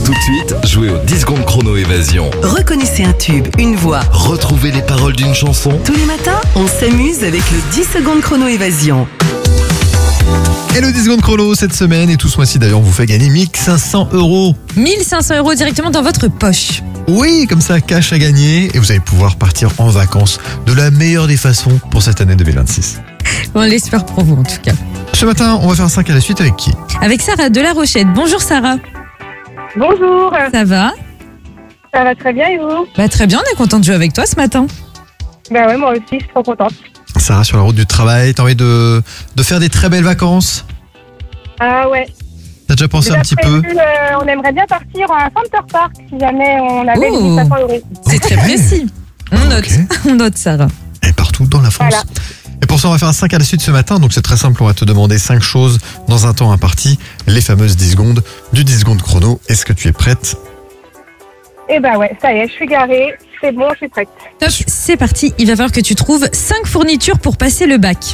Tout de suite, jouez au 10 secondes chrono évasion. Reconnaissez un tube, une voix. Retrouvez les paroles d'une chanson. Tous les matins, on s'amuse avec le 10 secondes chrono évasion. Et le 10 secondes chrono cette semaine et tout ce mois-ci d'ailleurs, on vous fait gagner 1500 €. 1500 € directement dans votre poche. Oui, comme ça, cash à gagner et vous allez pouvoir partir en vacances de la meilleure des façons pour cette année 2026. On l'espère pour vous en tout cas. Ce matin, on va faire un 5 à la suite avec qui ? Avec Sarah de La Rochette. Bonjour Sarah. Bonjour, Ça va ? ça va très bien et vous? Très bien, on est content de jouer avec toi ce matin. Ben ouais, moi aussi, je suis trop contente. Sarah, sur la route du travail, t'as envie de faire des très belles vacances ? Ah ouais. T'as déjà pensé un petit peu ? On aimerait bien partir à Center Park si jamais on avait Oh. 1500 €. C'est très précis. On note, Ok. on note Sarah. Et partout dans la France. Voilà. Et pour ça, on va faire un 5 à la suite ce matin. Donc c'est très simple, on va te demander 5 choses dans un temps imparti. Les fameuses 10 secondes du 10 secondes chrono. Est-ce que tu es prête ? Eh ben ouais, ça y est, je suis garée, c'est bon, je suis prête. Top, c'est parti. Il va falloir que tu trouves 5 fournitures pour passer le bac.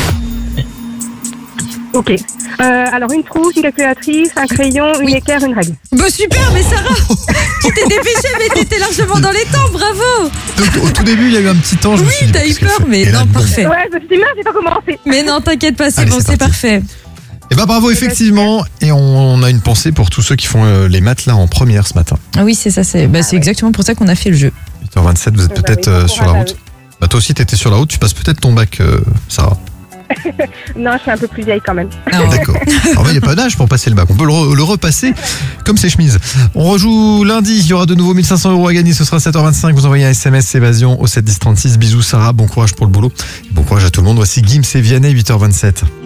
Ok. Alors une trousse, une calculatrice, un crayon, une Oui. équerre, une règle. Bon super, mais Sarah, tu t'es dépêchée, mais t'étais largement dans les temps, bravo. Donc, au tout début, il y a eu un petit temps. Je me suis dit, T'as eu qu'est-ce qu'elle peur, fait ? mais Et là, non, boum. parfait. Ouais, je me suis dit, mince, j'ai pas commencé. Mais non, t'inquiète pas, c'est Allez, bon, c'est c'est parti. parfait. Eh ben bravo, effectivement. Et on a une pensée pour tous ceux qui font les maths là en première ce matin. Ah oui, c'est ça, c'est exactement pour ça qu'on a fait le jeu. 8h27, vous êtes Eh ben peut-être oui, bon sur la courage à route. Bah, toi aussi, t'étais sur la route. Tu passes peut-être ton bac, Sarah. Non, je suis un peu plus vieille quand même. Ah, D'accord. Alors, il n'y a pas d'âge pour passer le bac. On peut le repasser comme ses chemises. On rejoue lundi. Il y aura de nouveau 1500 € à gagner. Ce sera 7h25. Vous envoyez un SMS évasion au 7 10 36. Bisous, Sarah. Bon courage pour le boulot. Et bon courage à tout le monde. Voici Gims et Vianney, 8h27.